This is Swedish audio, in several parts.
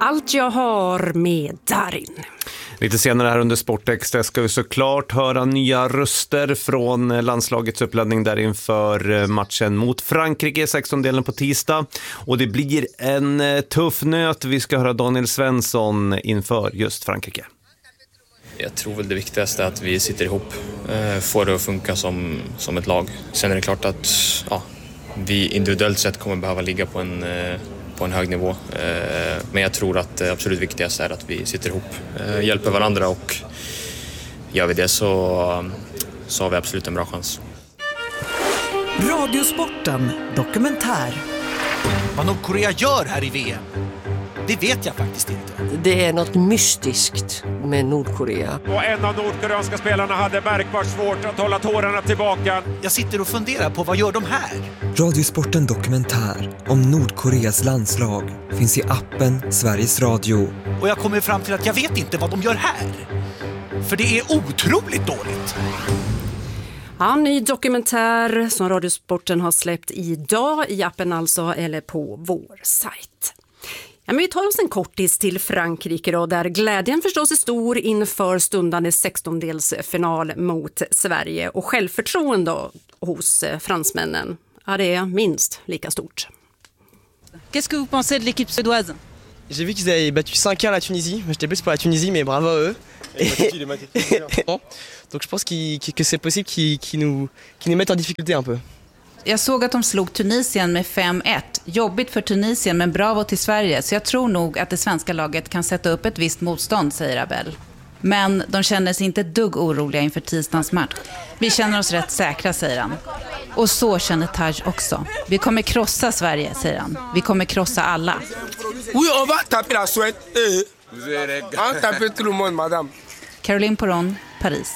Allt jag har med Darin. Lite senare här under Sportextra ska vi såklart höra nya röster från landslagets uppladdning där inför matchen mot Frankrike, 16-delen på tisdag. Och det blir en tuff nöt. Vi ska höra Daniel Svensson inför just Frankrike. Jag tror väl det viktigaste är att vi sitter ihop, får det att funka som ett lag. Sen är det klart att vi individuellt sett kommer behöva ligga på en hög nivå. Men jag tror att det absolut viktigaste är att vi sitter ihop, hjälper varandra, och gör vi det så har vi absolut en bra chans. Radiosporten dokumentär. Vad Nordkorea gör här i VM, det vet jag faktiskt inte. Det är något mystiskt med Nordkorea. Och en av nordkoreanska spelarna hade märkbart svårt att hålla tårarna tillbaka. Jag sitter och funderar på, vad gör de här? Radiosporten dokumentär om Nordkoreas landslag finns i appen Sveriges Radio. Och jag kommer fram till att jag vet inte vad de gör här. För det är otroligt dåligt. Ja, ny dokumentär som Radiosporten har släppt idag i appen alltså, eller på vår sajt. Ja, men vi tar oss en kortis till Frankrike då, där glädjen förstås är stor inför stundande 16-delsfinal mot Sverige, och självförtroende hos fransmännen. Ja, det är minst lika stort. Qu'est-ce que vous pensez de l'équipe suédoise? J'ai vu qu'ils avaient battu 5-1 la Tunisie. J'étais plus pour la Tunisie, mais bravo à eux. Donc je pense que c'est possible qu'ils nous mettent en difficulté un peu. Jag såg att de slog Tunisien med 5-1. Jobbigt för Tunisien, men bravo till Sverige. Så jag tror nog att det svenska laget kan sätta upp ett visst motstånd, säger Abel. Men de känner sig inte ett dugg oroliga inför tisdagens match. Vi känner oss rätt säkra, säger han. Och så känner Taj också. Vi kommer krossa Sverige, säger han. Vi kommer krossa alla. Oui, on va taper la Suède. On taper tout le monde, madame. Caroline Poron, Paris.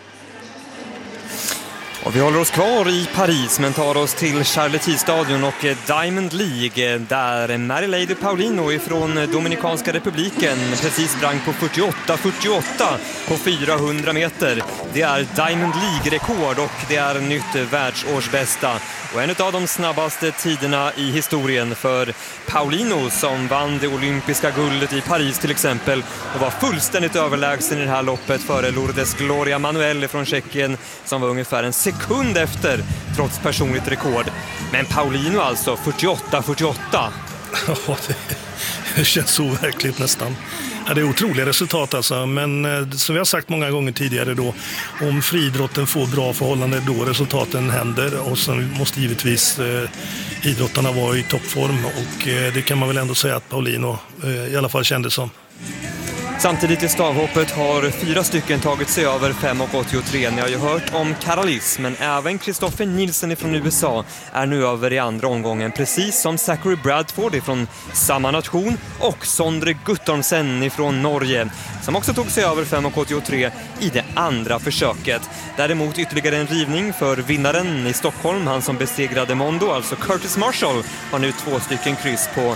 Och vi håller oss kvar i Paris, men tar oss till Charletier-stadion och Diamond League, där Marilady Paulino från Dominikanska republiken precis sprang på 48-48 på 400 meter. Det är Diamond League-rekord och det är nytt världsårsbästa. Och en av de snabbaste tiderna i historien för Paulino, som vann det olympiska guldet i Paris till exempel, och var fullständigt överlägsen i det här loppet före Lourdes Gloria Manuel från Tjeckien, som var ungefär en sekund efter trots personligt rekord. Men Paulino alltså 48-48. Ja, det känns overkligt nästan. Ja, det är otroliga resultat alltså, men som vi har sagt många gånger tidigare då, om friidrotten får bra förhållanden, då resultaten händer, och sen måste givetvis idrottarna vara i toppform, och det kan man väl ändå säga att Paulino i alla fall kände som. Samtidigt i stavhoppet har 4 stycken tagit sig över 5,83. Ni har ju hört om Carolis, men även Christopher Nielsen från USA är nu över i andra omgången, precis som Zachary Bradford från samma nation och Sondre Guttormsen från Norge, som också tog sig över 5,83 i det andra försöket. Däremot ytterligare en rivning för vinnaren i Stockholm, han som besegrade Mondo, alltså Curtis Marshall, har nu 2 stycken kryss på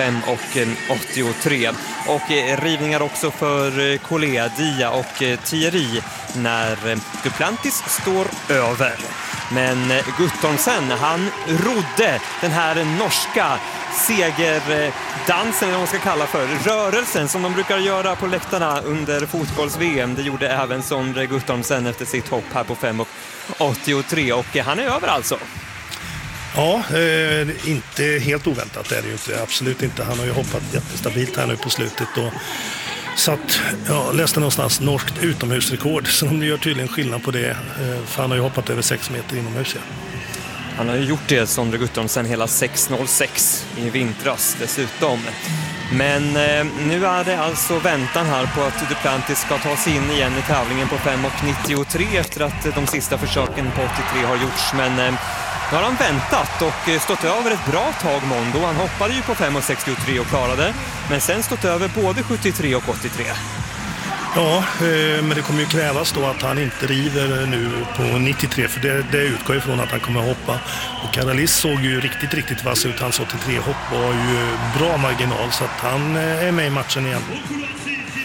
5,83. Och rivningar också för Collet, Dia och Thierry när Duplantis står över. Men Guttormsen, han rodde den här norska segerdansen, eller vad man ska kalla för, rörelsen som de brukar göra på läktarna under fotbolls-VM. Det gjorde även Sondre Guttormsen efter sitt hopp här på 5,83, och han är över alltså. Ja, inte helt oväntat är det ju inte, absolut inte. Han har ju hoppat jättestabilt här nu på slutet och satt, jag läste någonstans, norskt utomhusrekord, så de gör tydligen skillnad på det, för han har ju hoppat över 6 meter inomhus. Han har ju gjort det, Sondre Guttormsen, hela 6,06 i vintras dessutom. Men nu är det alltså väntan här på att Duplantis ska ta sig in igen i tävlingen på 5,93 efter att de sista försöken på 83 har gjorts. Men nu har han väntat och stått över ett bra tag, Mondo. Han hoppade ju på 5,63 och klarade, men sen stått över både 73 och 83. Ja, men det kommer ju krävas då att han inte river nu på 93, för det utgår ifrån att han kommer att hoppa. Och Carolis såg ju riktigt vass ut. Hans 83-hopp var ju bra marginal, så att han är med i matchen igen.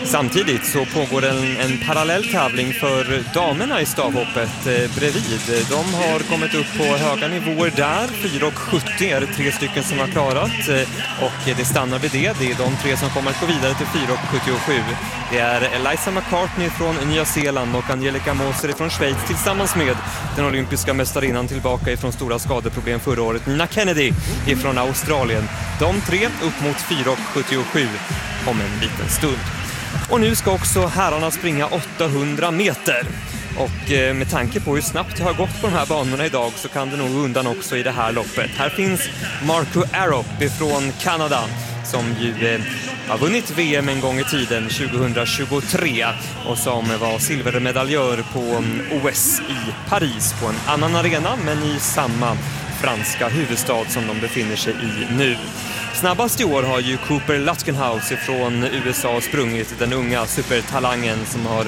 Samtidigt så pågår en parallell tävling för damerna i stavhoppet bredvid. De har kommit upp på höga nivåer där. 4,70 är det 3 stycken som har klarat. Och det stannar vid det. Det är de 3 som kommer att gå vidare till 4,77. Det är Eliza McCartney från Nya Zeeland och Angelica Moser från Schweiz tillsammans med den olympiska mästarinnan tillbaka ifrån stora skadeproblem förra året, Nina Kennedy ifrån Australien. De 3 upp mot 4,77 om en liten stund. Och nu ska också herrarna springa 800 meter. Och med tanke på hur snabbt det har gått på de här banorna idag så kan det nog undan också i det här loppet. Här finns Marco Arop från Kanada som ju har vunnit VM en gång i tiden 2023 och som var silvermedaljör på OS i Paris på en annan arena men i samma franska huvudstad som de befinner sig i nu. Snabbast i år har ju Cooper Lutkenhouse från USA sprungit, den unga supertalangen som har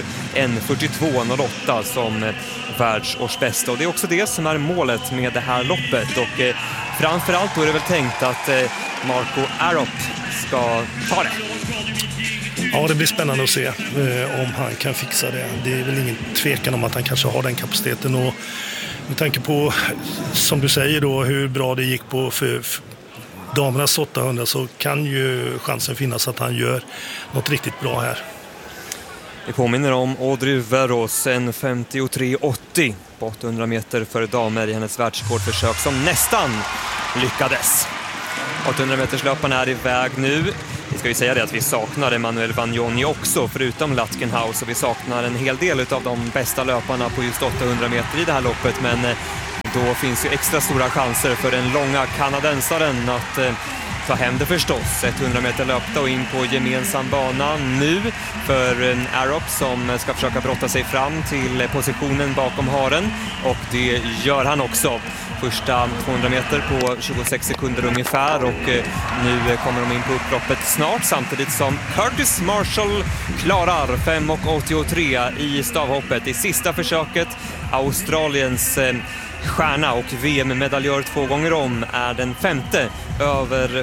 1:42,08 som världsårsbästa. Och det är också det som är målet med det här loppet. Och framförallt då är det väl tänkt att Marco Arop ska ta det. Ja, det blir spännande att se om han kan fixa det. Det är väl ingen tvekan om att han kanske har den kapaciteten. Och med tanke på, som du säger då, hur bra det gick på för damernas 800 så kan ju chansen finnas att han gör något riktigt bra här. Vi påminner om Audrey Verros, en 53,80 på 800 meter för damer i hennes världsrekordförsök som nästan lyckades. 800 meterslöparna är iväg nu. Vi ska ju säga det att vi saknar Emmanuel Vagnoni också förutom Lutkenhouse, och vi saknar en hel del av de bästa löparna på just 800 meter i det här loppet, men då finns ju extra stora chanser för den långa kanadensaren att ta hem det förstås. 100 meter löpta och in på gemensam bana nu för Arop som ska försöka brotta sig fram till positionen bakom haren, och det gör han också. Första 200 meter på 26 sekunder ungefär, och nu kommer de in på upploppet snart samtidigt som Curtis Marshall klarar 5,83 i stavhoppet i sista försöket. Australiens stjärna och VM-medaljör 2 gånger om är den 5:e över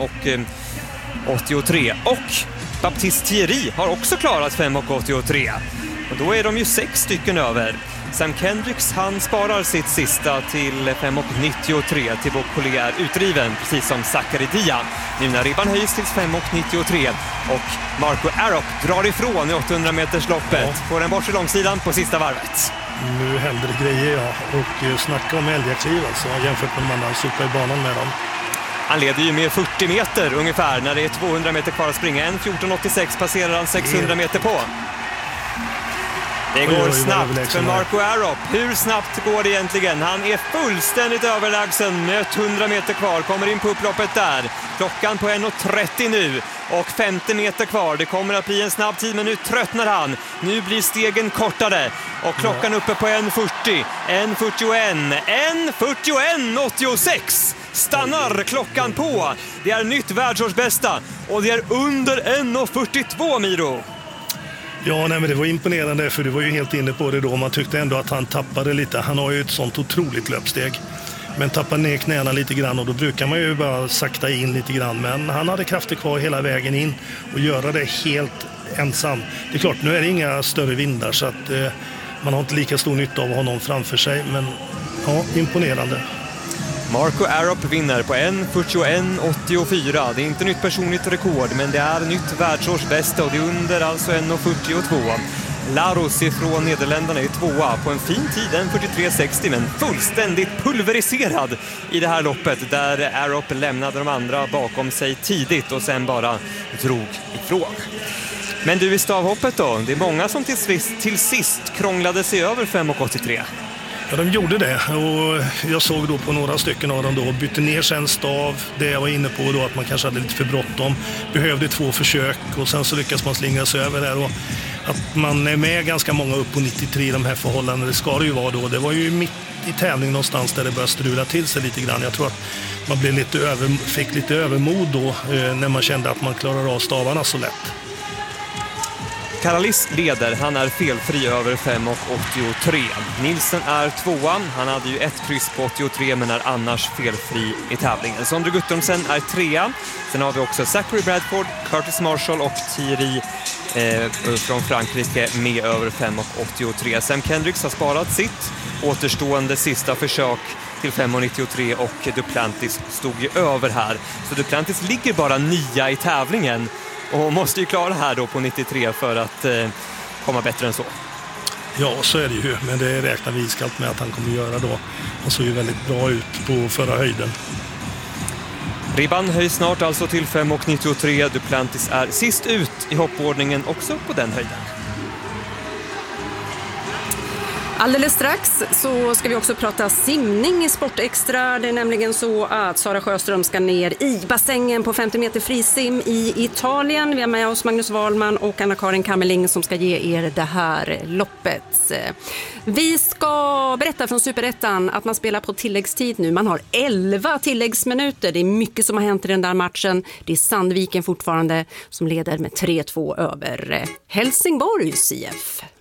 5,83. Och Baptiste Thierry har också klarat 5,83. Och då är de ju 6 stycken över. Sam Kendricks, han sparar sitt sista till 5,93. Thibaut Collet är utdriven, precis som Zachary Dia. Nu när ribban höjs till 5,93 och Marco Arop drar ifrån i 800 metersloppet på den bortre långsidan på sista varvet. Nu händer det grejer, ja. Och snacka om älgakliv alltså, jämfört med de andra superbanan med dem. Han leder ju med 40 meter ungefär när det är 200 meter kvar att springa. 1:14,86 passerar han 600 meter på. Det går snabbt för Marco Arop. Hur snabbt går det egentligen? Han är fullständigt överlägsen med 100 meter kvar. Kommer in på upploppet där. Klockan på 1:30 nu. Och 50 meter kvar. Det kommer att bli en snabb tid, men nu tröttnar han. Nu blir stegen kortare. Och klockan uppe på 1:40. 1:41. 1:41,86. Stannar klockan på. Det är nytt världsårsbästa. Och det är under 1:42, Miro. Ja, nej, men det var imponerande, för du var ju helt inne på det då. Man tyckte ändå att han tappade lite. Han har ju ett sånt otroligt löpsteg. Men tappar ner knäna lite grann, och då brukar man ju bara sakta in lite grann. Men han hade krafter kvar hela vägen in och göra det helt ensam. Det är klart, nu är det inga större vindar så att man har inte lika stor nytta av honom framför sig. Men ja, imponerande. Marco Arop vinner på 1:41,84. Det är inte nytt personligt rekord, men det är nytt världsårsbästa, och det är under alltså 1:42. Laros ifrån Nederländerna är 2:a på en fin tid, 1:43,60, men fullständigt pulveriserad i det här loppet där Arop lämnade de andra bakom sig tidigt och sen bara drog ifrån. Men du, i stavhoppet då? Det är många som till sist krånglade sig över 5,83. Ja, de gjorde det, och jag såg då på några stycken av dem då bytte ner sig en stav. Det jag var inne på då, att man kanske hade lite för bråttom, behövde 2 försök och sen så lyckas man slingra sig över där, och att man är med ganska många upp på 93 i de här förhållandena, det ska det ju vara då. Det var ju mitt i tävling någonstans där det började strula till sig lite grann. Jag tror att man blev fick lite övermod då när man kände att man klarar av stavarna så lätt. Karalis leder, han är felfri över 5,83. Nilsen är 2:a, han hade ju 1 kryss på 83 men är annars felfri i tävlingen. Sondre Guttormsen är 3:a. Sen har vi också Zachary Bradford, Curtis Marshall och Thierry från Frankrike med över 5,83. Sam Kendricks har sparat sitt återstående sista försök till 5,93 och Duplantis stod ju över här. Så Duplantis ligger bara 9 i tävlingen och måste ju klara här då på 93 för att komma bättre än så. Ja, så är det ju, men det räknar vi iskallt med att han kommer göra då. Han såg ju väldigt bra ut på förra höjden. Ribban höjs snart alltså till 5,93. Duplantis är sist ut i hoppordningen också på den höjden. Alldeles strax så ska vi också prata simning i Sportextra. Det är nämligen så att Sara Sjöström ska ner i bassängen på 50 meter frisim i Italien. Vi har med oss Magnus Wahlman och Anna-Karin Kammerling som ska ge er det här loppet. Vi ska berätta från Superettan att man spelar på tilläggstid nu. Man har 11 tilläggsminuter. Det är mycket som har hänt i den där matchen. Det är Sandviken fortfarande som leder med 3-2 över Helsingborgs IF.